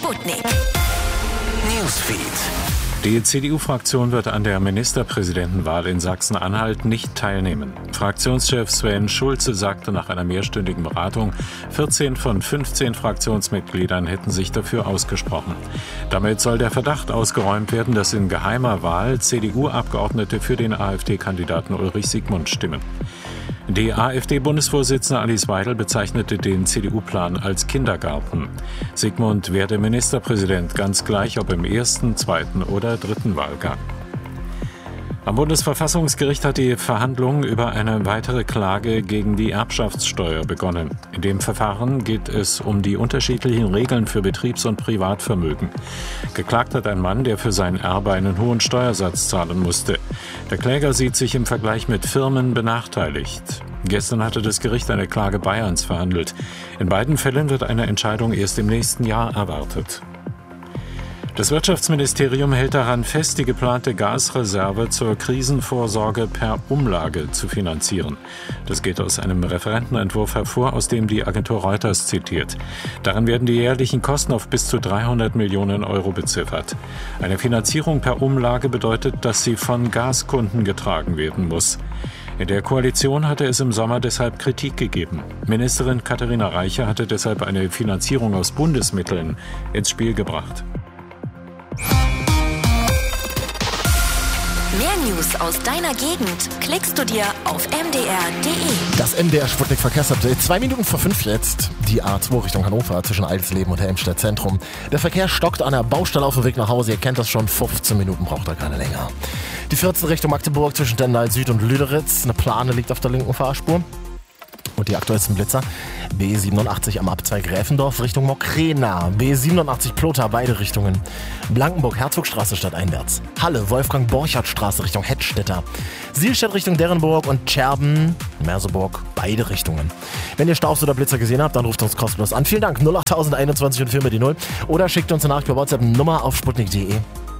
Sputnik. Newsfeed. Die CDU-Fraktion wird an der Ministerpräsidentenwahl in Sachsen-Anhalt nicht teilnehmen. Fraktionschef Sven Schulze sagte nach einer mehrstündigen Beratung, 14 von 15 Fraktionsmitgliedern hätten sich dafür ausgesprochen. Damit soll der Verdacht ausgeräumt werden, dass in geheimer Wahl CDU-Abgeordnete für den AfD-Kandidaten Ulrich Siegmund stimmen. Die AfD-Bundesvorsitzende Alice Weidel bezeichnete den CDU-Plan als Kindergarten. Siegmund werde Ministerpräsident, ganz gleich ob im ersten, zweiten oder dritten Wahlgang. Am Bundesverfassungsgericht hat die Verhandlung über eine weitere Klage gegen die Erbschaftssteuer begonnen. In dem Verfahren geht es um die unterschiedlichen Regeln für Betriebs- und Privatvermögen. Geklagt hat ein Mann, der für sein Erbe einen hohen Steuersatz zahlen musste. Der Kläger sieht sich im Vergleich mit Firmen benachteiligt. Gestern hatte das Gericht eine Klage Bayerns verhandelt. In beiden Fällen wird eine Entscheidung erst im nächsten Jahr erwartet. Das Wirtschaftsministerium hält daran fest, die geplante Gasreserve zur Krisenvorsorge per Umlage zu finanzieren. Das geht aus einem Referentenentwurf hervor, aus dem die Agentur Reuters zitiert. Darin werden die jährlichen Kosten auf bis zu 300 Millionen Euro beziffert. Eine Finanzierung per Umlage bedeutet, dass sie von Gaskunden getragen werden muss. In der Koalition hatte es im Sommer deshalb Kritik gegeben. Ministerin Katharina Reiche hatte deshalb eine Finanzierung aus Bundesmitteln ins Spiel gebracht. Mehr News aus deiner Gegend klickst du dir auf mdr.de. Das MDR Sputnik Verkehrsupdate. 2 Minuten vor 5 jetzt. Die A2 Richtung Hannover zwischen Eidelsleben und Helmstedt Zentrum. Der Verkehr stockt an der Baustelle auf dem Weg nach Hause. Ihr kennt das schon. 15 Minuten braucht er keine länger. Die 14 Richtung Magdeburg zwischen Dendal Süd und Lüderitz. Eine Plane liegt auf der linken Fahrspur. Und die aktuellsten Blitzer. B87 am Abzweig Gräfendorf Richtung Mokrena. B87 Plotha, beide Richtungen. Blankenburg, Herzogstraße stadteinwärts. Halle, Wolfgang-Borchardt-Straße Richtung Hettstetter. Sielstedt Richtung Derenburg und Tscherben, Merseburg, beide Richtungen. Wenn ihr Staus oder Blitzer gesehen habt, dann ruft uns kostenlos an. Vielen Dank, 08021 und 4 mit die 0. Oder schickt uns eine Nachricht per WhatsApp Nummer auf sputnik.de.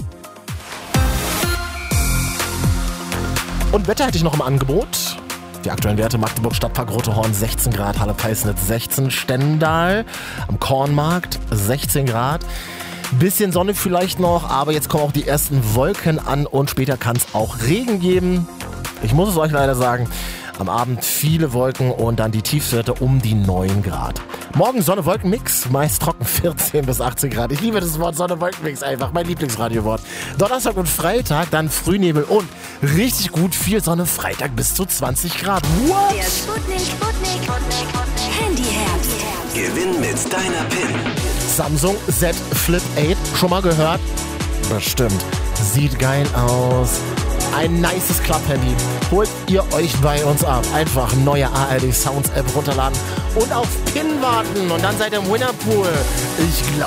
Und Wetter hätte ich noch im Angebot. Die aktuellen Werte: Magdeburg, Stadtpark Rotehorn 16 Grad, Halle-Peisnitz 16, Stendal am Kornmarkt 16 Grad. Bisschen Sonne vielleicht noch, aber jetzt kommen auch die ersten Wolken an und später kann es auch Regen geben. Ich muss es euch leider sagen, am Abend viele Wolken und dann die Tiefstwerte um die 9 Grad. Morgen Sonne-Wolken-Mix, meist trocken 14 bis 18 Grad. Ich liebe das Wort Sonne-Wolken-Mix einfach, mein Lieblingsradiowort. Donnerstag und Freitag dann Frühnebel und richtig gut viel Sonne, Freitag bis zu 20 Grad. What? Der Sputnik Handyherbst. Gewinn mit deiner PIN. Samsung Z Flip 8, schon mal gehört? Bestimmt. Sieht geil aus. Ein nices Klapp-Handy. Holt ihr euch bei uns ab. Einfach neue ARD Sounds App runterladen und auf PIN warten. Und dann seid ihr im Winnerpool. Ich glaube.